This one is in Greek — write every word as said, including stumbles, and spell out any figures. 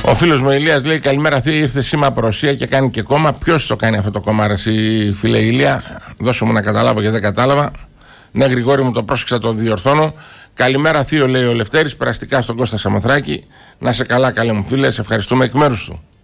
Ο φίλος μου Ηλίας λέει: καλημέρα Θεία, ήρθε σήμα από Ρωσία και κάνει και κόμμα. Ποιος το κάνει αυτό το κόμμα, ρε εσύ φίλε Ηλία? Δώσε μου να καταλάβω γιατί δεν κατάλαβα. Ναι, Γρηγόρη μου, το πρόσεξα, το διορθώνω. Καλημέρα Θείο, λέει ο Λευτέρης, περαστικά στον Κώστα Σαμοθράκη. Να σε καλά, καλέ μου φίλε, σε ευχαριστούμε εκ μέρους του.